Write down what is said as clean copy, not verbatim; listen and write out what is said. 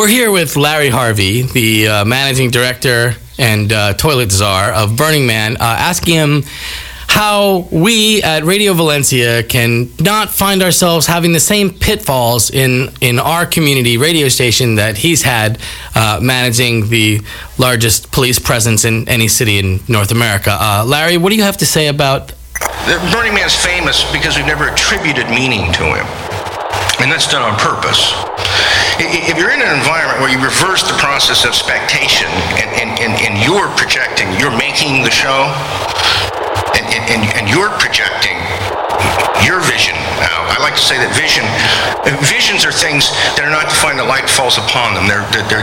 We're here with Larry Harvey, the managing director and toilet czar of Burning Man, asking him how we at Radio Valencia can not find ourselves having the same pitfalls in our community radio station that he's had managing the largest police presence in any city in North America. Larry, what do you have to say about... Burning Man's famous because we've never attributed meaning to him. And that's done on purpose. If you're in an environment where you reverse the process of expectation and you're projecting, you're making the show, and you're projecting your vision. Now, I like to say that visions are things that are not defined, the light falls upon them. They're